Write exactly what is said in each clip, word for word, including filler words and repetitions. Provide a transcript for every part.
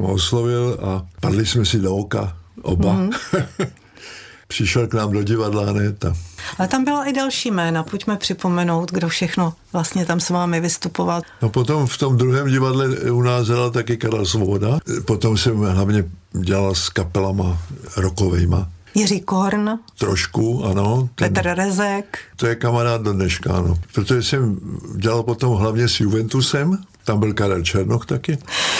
oslovil a padli jsme si do oka oba. Mm. Přišel k nám do divadla hned. A... Ale tam byla i další jména, pojďme připomenout, kdo všechno vlastně tam s vámi vystupoval. No potom v tom druhém divadle u nás hrál taky Karel Svoboda, potom jsem hlavně dělal s kapelama rockovejma. Jiří Korn. Trošku, ano. Ten, Petr Rezek. To je kamarád do dneška, ano. Protože jsem dělal potom hlavně s Juventusem, tam byl Karel Černoch taky.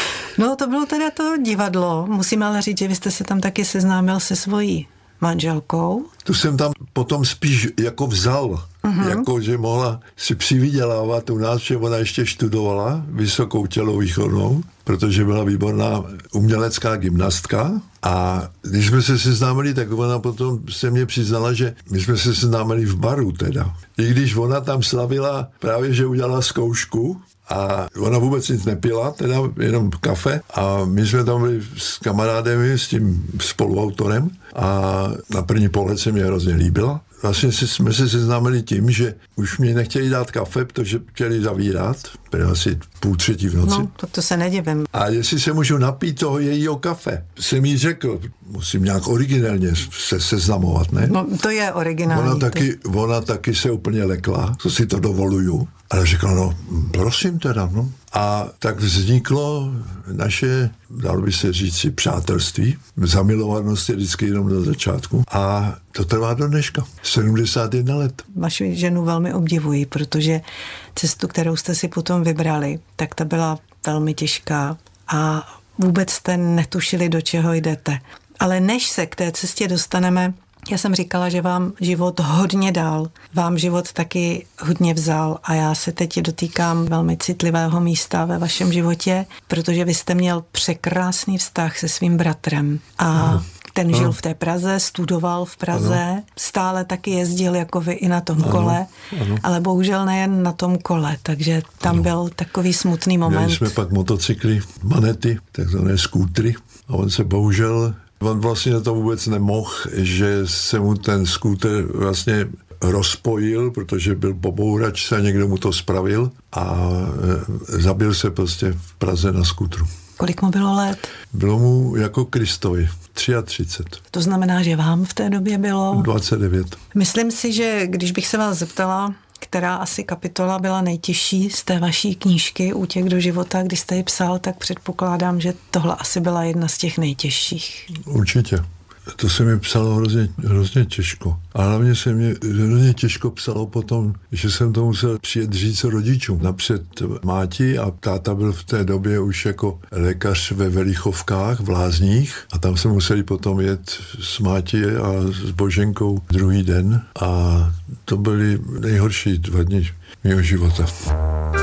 No to bylo teda to divadlo, musím ale říct, že vy jste se tam taky seznámil se svojí manželkou. Tu jsem tam potom spíš jako vzal, uh-huh. jako že mohla si přivydělávat u nás, že ona ještě študovala vysokou tělovýchovnou, protože byla výborná umělecká gymnastka a když jsme se seznámili, tak ona potom se mě přiznala, že my jsme se seznámili v baru teda. I když ona tam slavila právě, že udělala zkoušku, a ona vůbec nic nepila, teda jenom kafe a my jsme tam byli s kamarádem, s tím spoluautorem a na první pohled se mě hrozně líbila. Vlastně jsme se seznámili tím, že už mě nechtěli dát kafe, protože chtěli zavírat, bylo asi půl třetí v noci. No, to, to se nedivím. A jestli se můžu napít toho jejího kafe, jsem jí řekl, musím nějak originálně se seznamovat, ne? No, to je originální. Ona taky, ona taky se úplně lekla, co si to dovoluju. Ale řekla, no, prosím teda, no. A tak vzniklo naše, dalo by se říct, přátelství. Zamilovanost je vždycky jenom na začátku. A to trvá do dneška. sedmdesát jedna let. Vaši ženu velmi obdivuji, protože cestu, kterou jste si potom vybrali, tak ta byla velmi těžká a vůbec jste netušili, do čeho jdete. Ale než se k té cestě dostaneme, já jsem říkala, že vám život hodně dal, vám život taky hodně vzal a já se teď dotýkám velmi citlivého místa ve vašem životě, protože vy jste měl překrásný vztah se svým bratrem a ano. Ten žil ano. v té Praze, studoval v Praze, ano. stále taky jezdil jako vy i na tom ano. kole, ano. ale bohužel nejen na tom kole, takže tam ano. byl takový smutný moment. Měli jsme pak motocykly, manety, takzvané skútry a on se bohužel on vlastně na to vůbec nemohl, že se mu ten skúter vlastně rozpojil, protože byl pobourač a někdo mu to spravil a e, zabil se prostě v Praze na skútru. Kolik mu bylo let? Bylo mu jako Kristovi, třicet tři. To znamená, že vám v té době bylo? dvacet devět. Myslím si, že když bych se vás zeptala, která asi kapitola byla nejtěžší z té vaší knížky Útěk do života, když jste ji psal, tak předpokládám, že tohle asi byla jedna z těch nejtěžších. Určitě. To se mi psalo hrozně, hrozně těžko. A hlavně se mi hrozně těžko psalo potom, že jsem to musel přijet říct rodičům. Napřed máti a táta byl v té době už jako lékař ve Velichovkách, v Lázních a tam se museli potom jet s máti a s Boženkou druhý den a to byly nejhorší dva dny mého života.